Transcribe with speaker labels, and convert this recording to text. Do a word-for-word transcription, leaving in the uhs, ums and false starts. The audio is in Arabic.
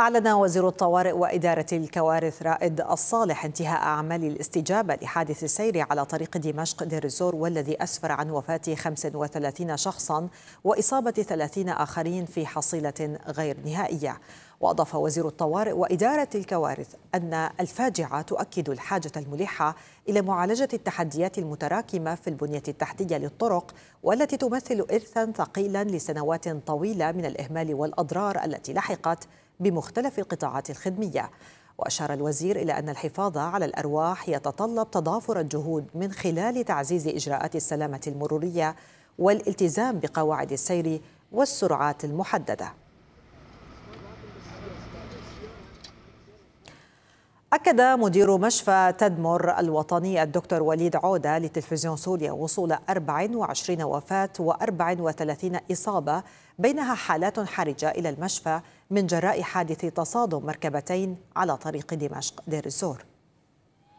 Speaker 1: أعلن وزير الطوارئ وإدارة الكوارث رائد الصالح انتهاء أعمال الاستجابة لحادث السير على طريق دمشق دير الزور، والذي أسفر عن وفاة خمسة وثلاثين شخصا وإصابة ثلاثين آخرين في حصيلة غير نهائية. وأضاف وزير الطوارئ وإدارة الكوارث أن الفاجعة تؤكد الحاجة الملحة إلى معالجة التحديات المتراكمة في البنية التحتية للطرق، والتي تمثل إرثا ثقيلا لسنوات طويلة من الإهمال والأضرار التي لحقت بمختلف القطاعات الخدمية. وأشار الوزير إلى أن الحفاظ على الأرواح يتطلب تضافر الجهود من خلال تعزيز إجراءات السلامة المرورية والالتزام بقواعد السير والسرعات المحددة. أكد مدير مشفى تدمر الوطني الدكتور وليد عودة لتلفزيون سوريا وصول أربع وعشرين وفاة وأربع وثلاثين إصابة، بينها حالات حرجة، إلى المشفى من جراء حادث تصادم مركبتين على طريق دمشق دير الزور.